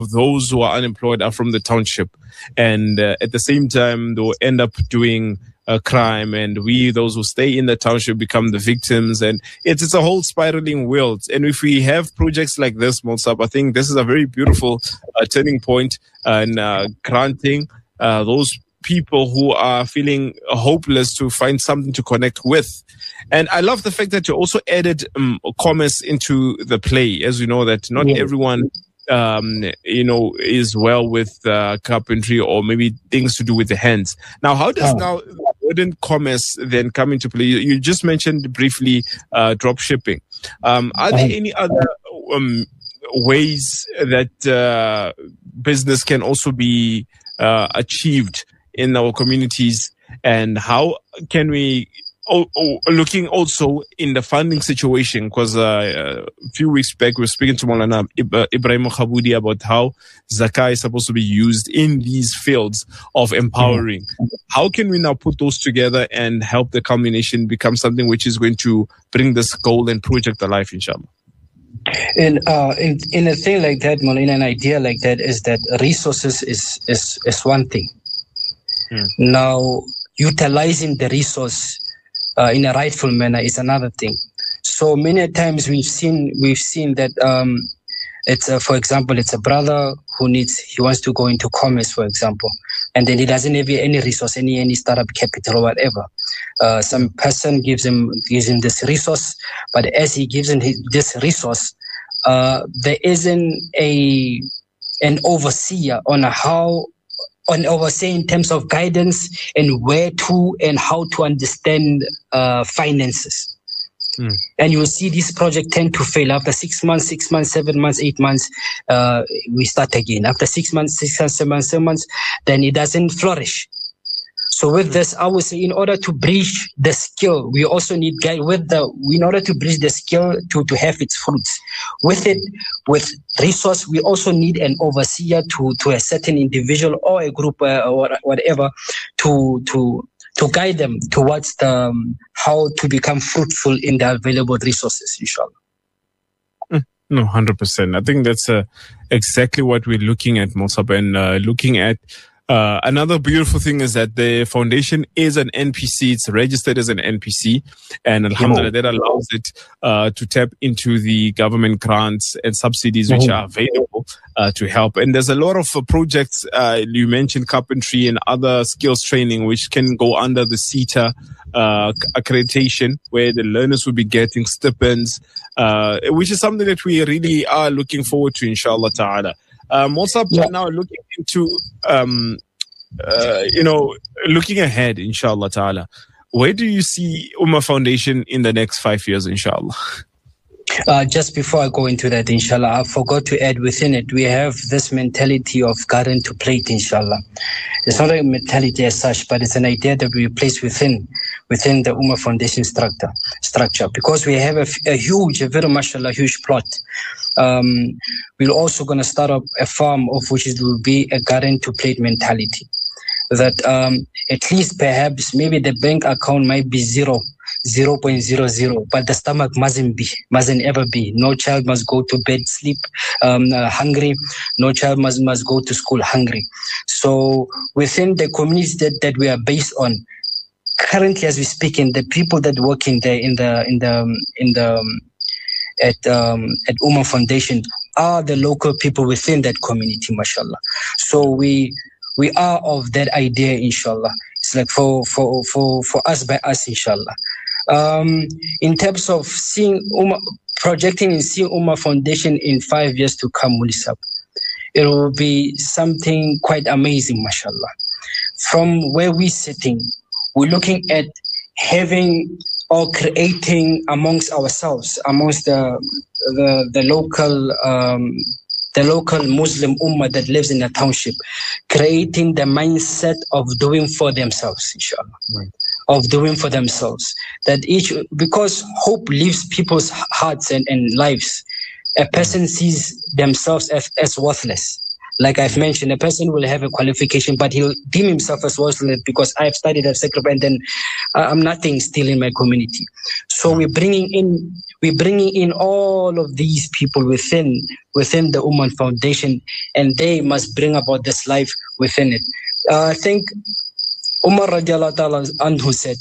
those who are unemployed are from the township. And at the same time, they'll end up doing a crime, and those who stay in the township, become the victims. And it's a whole spiraling wheel. And if we have projects like this, Mulsab, I think this is a very beautiful turning point in granting those people who are feeling hopeless to find something to connect with. And I love the fact that you also added commerce into the play. As you know, that not everyone is well with carpentry or maybe things to do with the hands. Now, how does now modern commerce then come into play? You just mentioned briefly drop shipping. Are there any other ways that business can also be achieved in our communities, and how can we looking also in the funding situation? Because a few weeks back we were speaking to Maulana Ibrahim Khaboudi about how zakah is supposed to be used in these fields of empowering. How can we now put those together and help the combination become something which is going to bring this goal and project alive, inshallah? In a thing like that, in an idea like that, is that resources is one thing. Now, utilizing the resource in a rightful manner is another thing. So many times we've seen that it's for example, it's a brother who wants to go into commerce, for example, and then he doesn't have any resource, any startup capital or whatever. Some person gives him this resource, but as he gives him this resource, there isn't an overseer in terms of guidance and where to and how to understand finances. And you will see this project tend to fail. After 6 months, 7 months, 8 months, we start again. After 6 months, 7 months, then it doesn't flourish. So with this, I would say, in order to bridge the skill, we also need in order to bridge the skill to have its fruits. With resource, we also need an overseer to a certain individual or a group or whatever to guide them towards how to become fruitful in the available resources, inshallah. No, 100%. I think that's exactly what we're looking at, Mulsab, and looking at another beautiful thing is that the foundation is an NPC. It's registered as an NPC, and alhamdulillah, that allows it to tap into the government grants and subsidies which are available to help. And there's a lot of projects. You mentioned carpentry and other skills training, which can go under the CETA accreditation, where the learners will be getting stipends, which is something that we really are looking forward to, inshallah ta'ala. Mulsab, now looking into, looking ahead, inshallah ta'ala, where do you see Ummah Foundation in the next 5 years, inshallah? Just before I go into that, inshallah, I forgot to add within it, we have this mentality of garden to plate, inshallah. It's not a mentality as such, but it's an idea that we place within the Ummah Foundation structure, because we have a huge plot. We're also going to start up a farm of which it will be a garden to plate mentality. That at least perhaps maybe the bank account might be 0.00, but the stomach mustn't ever be. No child must go to bed hungry. No child must go to school hungry. So within the communities that we are based on, currently as we speak, in the people that work in there at Ummah Foundation are the local people within that community, mashallah. So we are of that idea, inshallah. It's like for us by us, inshallah. In terms of seeing projecting and seeing Ummah Foundation in 5 years to come, Mulisab, it will be something quite amazing, mashallah. From where we're sitting, we're looking at having or creating amongst ourselves, amongst the local Muslim ummah that lives in the township, creating the mindset of doing for themselves, inshallah. Right. Of doing for themselves. Because hope leaves people's hearts and lives. A person sees themselves as worthless. Like I've mentioned, a person will have a qualification, but he'll deem himself as worthless because I've studied, I've sacrificed, and then I'm nothing still in my community. So we're bringing in we're bringing in all of these people within the Ummah Foundation, and they must bring about this life within it. I think Umar radiallahu ta'ala anhu said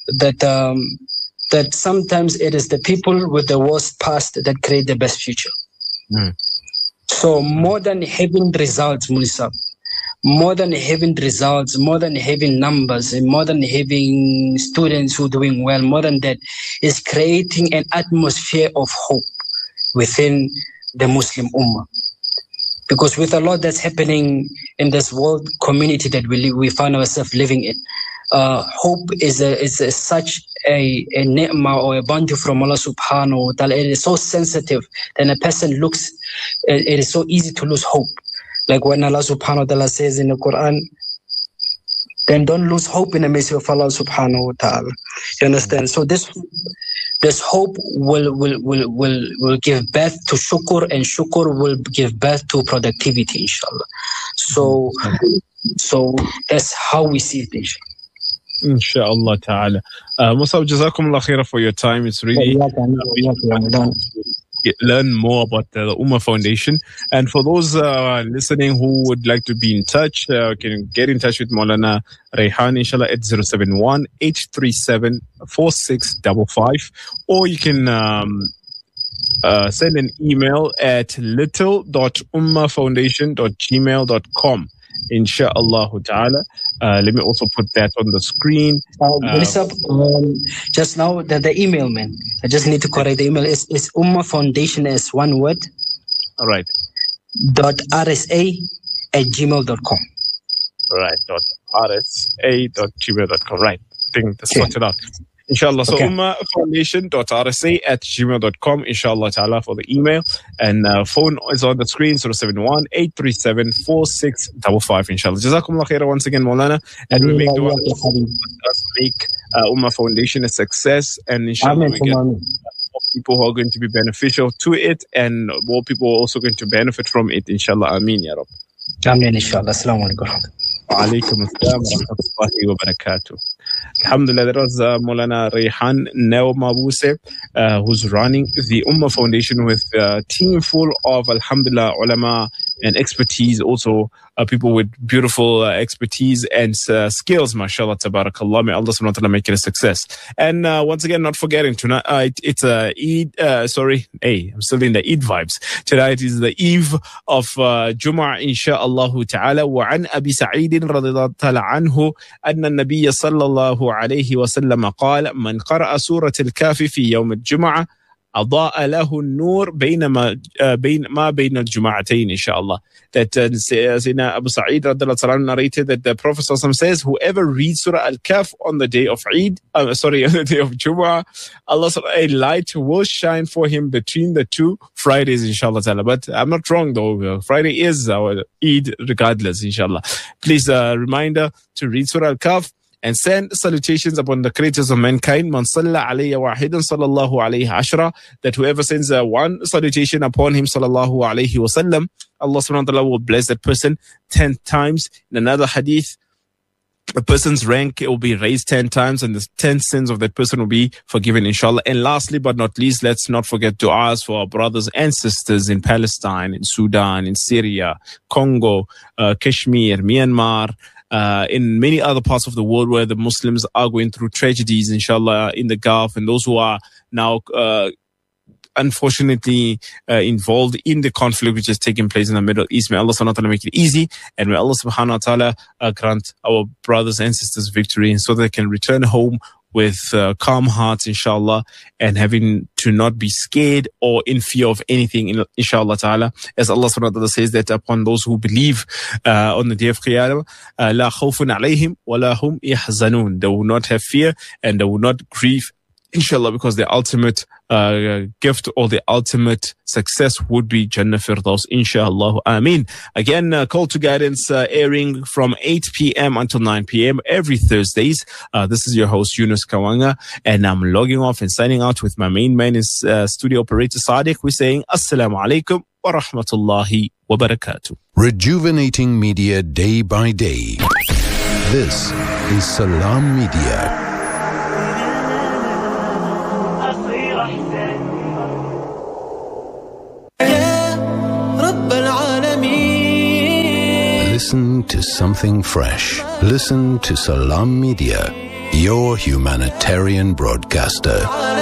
that sometimes it is the people with the worst past that create the best future. So more than having results, Mulisa, more than having results, more than having numbers, and more than having students who are doing well, more than that, is creating an atmosphere of hope within the Muslim Ummah. Because with a lot that's happening in this world community that we find ourselves living in, hope is such a ni'mah or a bounty from Allah subhanahu wa ta'ala. It is so sensitive that a person looks, it is so easy to lose hope. Like when Allah subhanahu wa ta'ala says in the Quran, then don't lose hope in the mercy of Allah subhanahu wa ta'ala. You understand? So this hope will give birth to shukr, and shukr will give birth to productivity, inshallah. So that's how we see it, inshallah. Inshallah ta'ala. Musab, jazakumullah khaira for your time. It's really learn more about the Ummah Foundation. And for those listening who would like to be in touch, can get in touch with Maulana Rayhan, inshallah, at 071-837-4655. Or you can send an email at little.ummahfoundation.gmail.com. Insha'Allah ta'ala. Let me also put that on the screen. Just now, the email, man. I just need to correct the email. It's Ummah Foundation as one word. All right. .rsa@gmail.com. All right. .rsa@gmail.com. Right. I think that's sorted out. Inshallah. So ummahfoundation.rsa@gmail.com. Inshallah ta'ala for the email. And phone is on the screen, 071-837-4655. Inshallah. Jazakumullah khaira once again, Maulana. And we make dua to make Ummah Foundation a success. And inshallah we get more people who are going to be beneficial to it, and more people are also going to benefit from it. Inshallah. Ameen, ya Rabb. Ameen, inshallah. Assalamu alaikum. Wa alaikum assalam wa rahmatullahi wa barakatuh. Alhamdulillah, that was Maulana Rayhan Neo Mabuse, who's running the Ummah Foundation with a team full of, alhamdulillah, ulama and expertise, also people with beautiful expertise and skills, mashallah, tabarakallah. May Allah subhanahu wa ta'ala make it a success. And once again, not forgetting, tonight it's Eid, I'm still in the Eid vibes. Tonight is the eve of Jum'ah, insha'Allah ta'ala. وعن أبي سعيد رضي الله تعالى عنه أن النبي صلى الله عليه وسلم قال من قرأ سورة الكهف في يوم الجمعة أضاء له النور بين ما بين الجمعتين inshallah. That Sayyidina Abu Sa'id radhiyallahu anhu narrated that the Prophet says, whoever reads Surah Al-Kahf on the day of Eid, on the day of Jumu'ah, Allah a light will shine for him between the two Fridays, inshallah ta'ala. But I'm not wrong though. Friday is our Eid regardless, inshallah. Please, reminder to read Surah Al-Kahf and send salutations upon the creators of mankind. Man salla alayya wahidan sallallahu alayhi ashra. That whoever sends one salutation upon him sallallahu alayhi wasallam, Allah subhanahu wa ta'ala will bless that person 10 times. In another hadith, a person's rank will be raised 10 times, and the 10 sins of that person will be forgiven, inshallah. And lastly but not least, let's not forget du'as for our brothers and sisters in Palestine, in Sudan, in Syria, Congo, Kashmir, Myanmar, in many other parts of the world where the Muslims are going through tragedies, inshallah, in the Gulf, and those who are now unfortunately involved in the conflict which is taking place in the Middle East. May Allah subhanahu wa ta'ala make it easy, and may Allah subhanahu wa ta'ala grant our brothers and sisters victory, and so they can return home with calm hearts, inshallah, and having to not be scared or in fear of anything, inshallah ta'ala. As Allah subhanahu wa ta'ala says that upon those who believe on the day of Qiyamah, la khawfun alayhim wa la hum yahzanun. They will not have fear and they will not grieve, inshallah, because the ultimate gift or the ultimate success would be Jannah Firdaus, inshallah. Ameen. Again, Call to Guidance airing from 8 p.m. until 9 p.m. every Thursdays. This is your host, Yunus Kawanga, and I'm logging off and signing out with my main man, is studio operator Sadiq. We're saying Assalamu alaikum wa rahmatullahi wa barakatuh. Rejuvenating media day by day. This is Salam Media. Listen to something fresh. Listen to Salam Media, your humanitarian broadcaster.